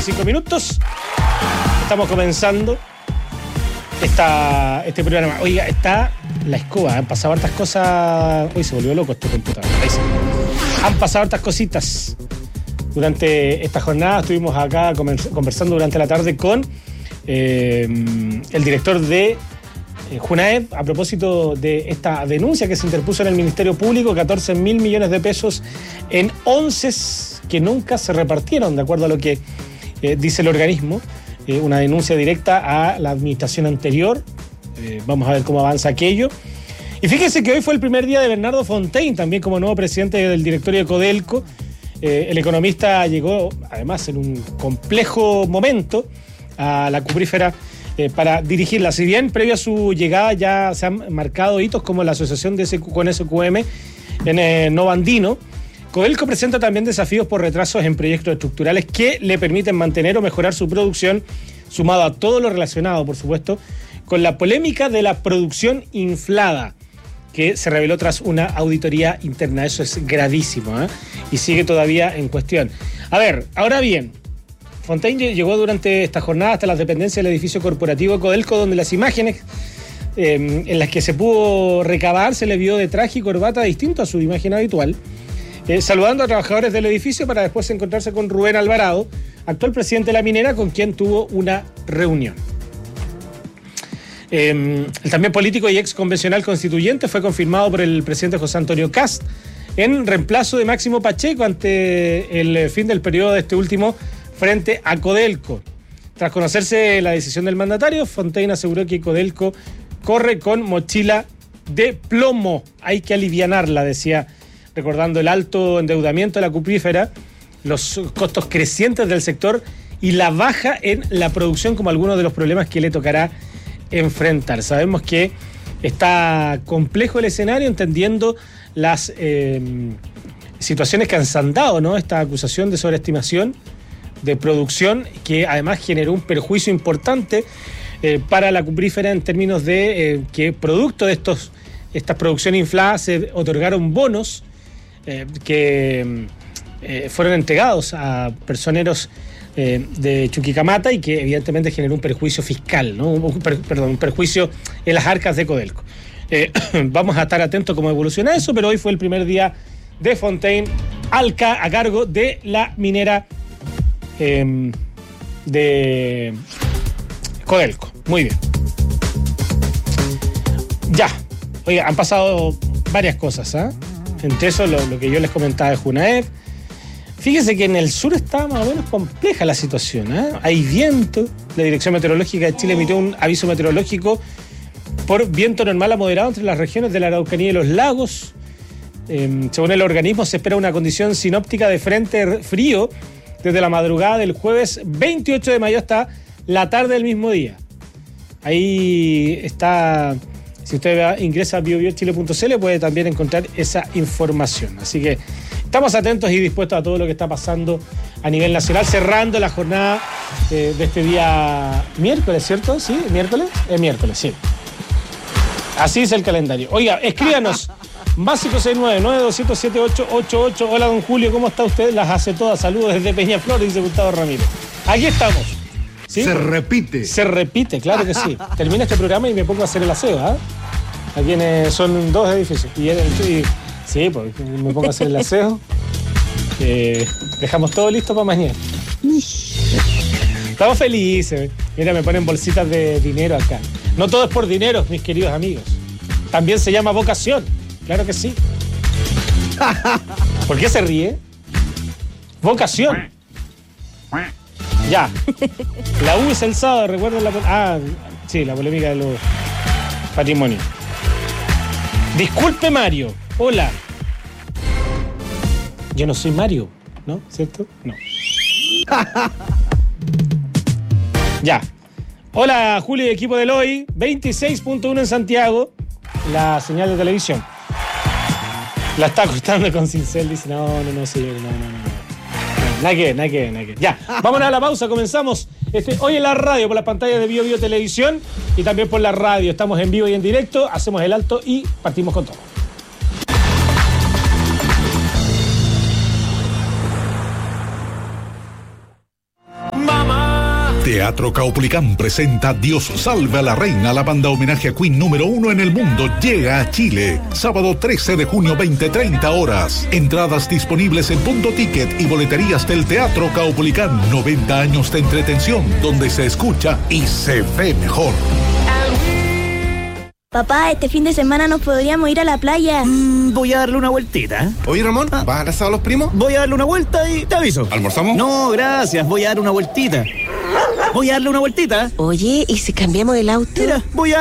25 minutos. Estamos comenzando este programa. Oiga, está la escoba. Han pasado hartas cosas. Uy, se volvió loco este computador. Ahí sí. Han pasado hartas cositas. Durante esta jornada estuvimos acá conversando durante la tarde con el director de Junaed a propósito de esta denuncia que se interpuso en el Ministerio Público, 14.000 millones de pesos en onces que nunca se repartieron, de acuerdo a lo que dice el organismo. Una denuncia directa a la administración anterior. Vamos a ver cómo avanza aquello. Y fíjense que hoy fue el primer día de Bernardo Fontaine, también como nuevo presidente del directorio de Codelco. El economista llegó, además, en un complejo momento a la cuprífera para dirigirla. Si bien previo a su llegada ya se han marcado hitos como la asociación con SQM en Novo Andino, Codelco presenta también desafíos por retrasos en proyectos estructurales que le permiten mantener o mejorar su producción, sumado a todo lo relacionado, por supuesto, con la polémica de la producción inflada, que se reveló tras una auditoría interna. Eso es gravísimo, y sigue todavía en cuestión. A ver, ahora bien, Fontaine llegó durante esta jornada hasta las dependencias del edificio corporativo de Codelco, donde las imágenes en las que se pudo recabar se le vio de traje y corbata distinto a su imagen habitual, saludando a trabajadores del edificio para después encontrarse con Rubén Alvarado, actual presidente de la minera, con quien tuvo una reunión. El también político y ex convencional constituyente fue confirmado por el presidente José Antonio Kast en reemplazo de Máximo Pacheco ante el fin del periodo de este último frente a Codelco. Tras conocerse la decisión del mandatario, Fontaine aseguró que Codelco corre con mochila de plomo. Hay que alivianarla, decía, recordando el alto endeudamiento de la cuprífera, los costos crecientes del sector y la baja en la producción como algunos de los problemas que le tocará enfrentar. Sabemos que está complejo el escenario, entendiendo las situaciones que han sandado, ¿no? Esta acusación de sobreestimación de producción, que además generó un perjuicio importante para la cuprífera en términos de que producto de estas producciones infladas se otorgaron bonos que fueron entregados a personeros de Chuquicamata y que evidentemente generó un perjuicio fiscal, ¿no? Un perjuicio en las arcas de Codelco. Vamos a estar atentos cómo evoluciona eso, pero hoy fue el primer día de Fontaine a cargo de la minera de Codelco. Muy bien. Ya. Oiga, han pasado varias cosas, entre eso lo que yo les comentaba de Junaed. Fíjese que en el sur está más o menos compleja la situación, Hay viento. La Dirección Meteorológica de Chile emitió un aviso meteorológico por viento normal a moderado entre las regiones de la Araucanía y los lagos. Según el organismo, se espera una condición sinóptica de frente frío desde la madrugada del jueves 28 de mayo hasta la tarde del mismo día. Ahí está, si usted ingresa a biobiochile.cl puede también encontrar esa información. Así que estamos atentos y dispuestos a todo lo que está pasando a nivel nacional, cerrando la jornada de este día miércoles, ¿cierto? ¿Sí? ¿Miércoles? Es miércoles, sí. Así es el calendario. Oiga, escríbanos. Básico 699-207-888. Hola, don Julio, ¿cómo está usted? Las hace todas. Saludos desde Peñaflor, dice Gustavo Ramírez. Aquí estamos. ¿Sí? Se repite. Se repite, claro que sí. Termina este programa y me pongo a hacer el aseo, Aquí son 2 edificios. Sí, pues me pongo a hacer el aseo. Dejamos todo listo para mañana. Estamos felices. Mira, me ponen bolsitas de dinero acá. No todo es por dinero, mis queridos amigos. También se llama vocación. Claro que sí. ¿Por qué se ríe? Vocación. Ya. La U es el sábado, recuerden la polémica de los patrimonios. Disculpe, Mario. Hola. Yo no soy Mario, ¿no? ¿Cierto? No. Ya. Hola, Julio y equipo del hoy. 26.1 en Santiago. La señal de televisión. La está cortando con cincel. Dice, no, señor, no. Nada que ver. Ya, vámonos a la pausa, comenzamos hoy en la radio, por las pantallas de Bio Televisión y también por la radio. Estamos en vivo y en directo, hacemos el alto y partimos con todo. Teatro Caupolicán presenta Dios salve a la reina, la banda homenaje a Queen número 1 en el mundo, llega a Chile. Sábado 13 de junio, 20:30 horas. Entradas disponibles en Punto Ticket y boleterías del Teatro Caupolicán. 90 años de entretención, donde se escucha y se ve mejor. Papá, este fin de semana nos podríamos ir a la playa. Voy a darle una vueltita. Oye, Ramón, ¿vas al asado a los primos? Voy a darle una vuelta y te aviso. ¿Almorzamos? No, gracias, voy a darle una vueltita. Voy a darle una vueltita. Oye, ¿y si cambiamos el auto? Mira, voy a